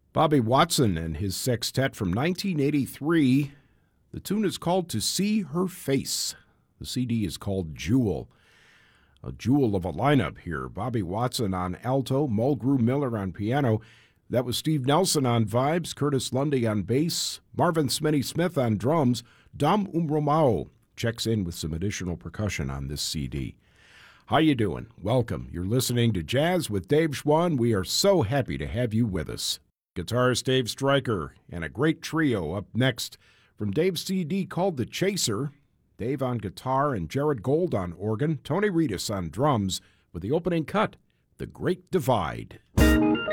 Bobby Watson and his sextet from 1983. The tune is called To See Her Face. The CD is called Jewel. A jewel of a lineup here. Bobby Watson on alto, Mulgrew Miller on piano. That was Steve Nelson on vibes, Curtis Lundy on bass, Marvin Smitty Smith on drums. Dom Umbromao checks in with some additional percussion on this CD. How you doing? Welcome. You're listening to Jazz with Dave Schwann. We are so happy to have you with us. Guitarist Dave Stryker and a great trio up next from Dave's CD called The Chaser. Dave on guitar and Jared Gold on organ, Tony Reedus on drums with the opening cut, The Great Divide.